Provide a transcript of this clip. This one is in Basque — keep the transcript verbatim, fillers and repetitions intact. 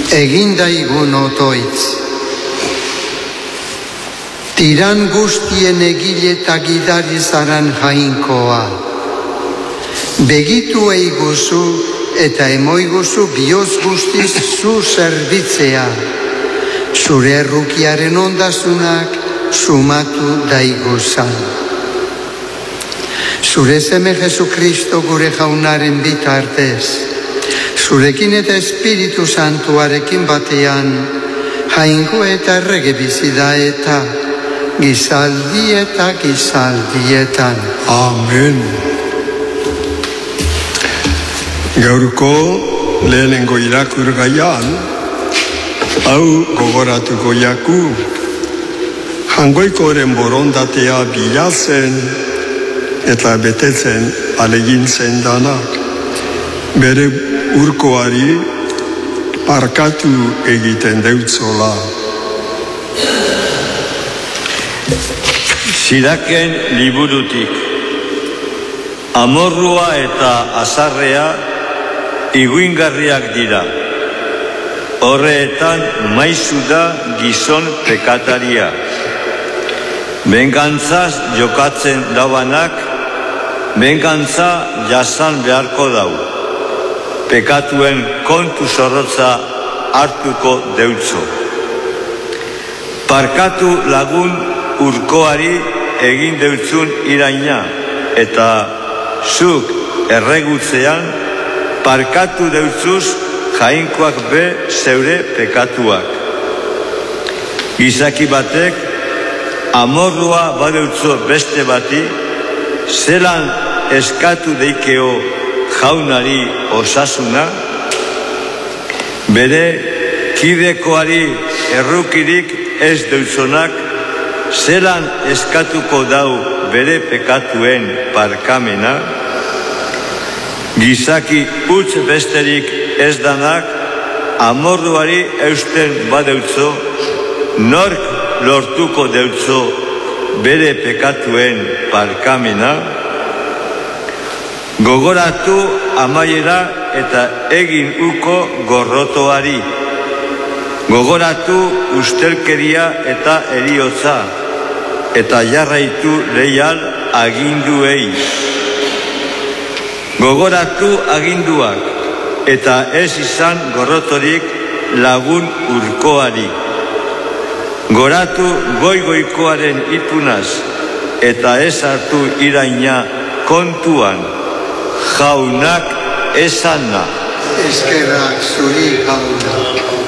egindaigun otoitz. Tiran guztien egile eta gidari zaran jainkoa. Begitu eiguzu eta emoiguzu bioz guztiz zu zerbitzea. Zure errukiaren ondasunak sumatu daiguzan. Zure seme Jesukristo gure jaunaren bitartez, zurekin eta Espiritu Santuarekin batean, jaingo eta errege bizida eta gizaldi eta gizaldietan. Amen. Gaurko lehenengo irakurgaian, hau gogoratuko jaku, jangoikoren borondatea bilatzen eta betetzen alegintzen danak, bere urkoari parkatu egiten deutzola. Siraken liburutik, amorrua eta azarrea iguingarriak dira. Horreetan maizu da gizon pekataria. Bengantzaz jokatzen dauanak, bengantza jasan beharko dau. Pekatuen kontu zorrotza hartuko deutzo. Parkatu lagun urkoari egin deutzun iraina, eta zuk erregutzean parkatu deutzuz jainkoak be zeure pekatuak. Gizaki batek amorrua badeutzo beste bati, zelan eskatu deikeo jaunari osasuna, bere kidekoari errukirik ez deutzonak, zelan eskatuko dau bere pekatuen parkamena, gizaki utz besterik ez danak, amorruari eusten badeutzo, nork lortuko deutzo bere pekatuen parkamena, gogoratu amaiera eta egin uko gorrotoari, gogoratu ustelkeria eta eriotza, eta jarraitu leial aginduei. Gogoratu aginduak, eta ez izan gorrotorik lagun urkoari. Goratu goigoikoaren itunaz, eta ez hartu iraina kontuan, jaunak esana. Eskerrak zuri jauna.